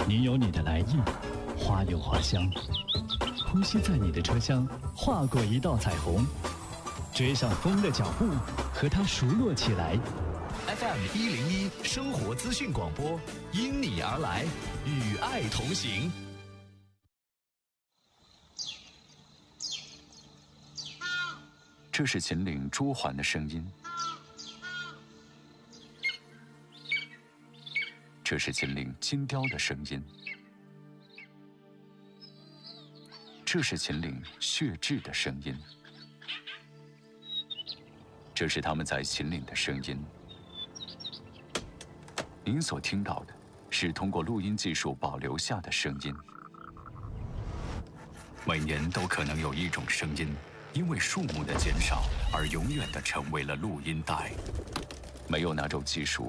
你有你的来意，花有花香。呼吸在你的车厢，划过一道彩虹。追上风的脚步，和它熟络起来。 FM101生活资讯广播，因你而来，与爱同行。 这是秦岭朱鹮的声音，这是秦岭金雕的声音，这是秦岭血雉的声音，这是他们在秦岭的声音。您所听到的是通过录音技术保留下的声音。每年都可能有一种声音因为数目的减少而永远地成为了录音带。没有哪种技术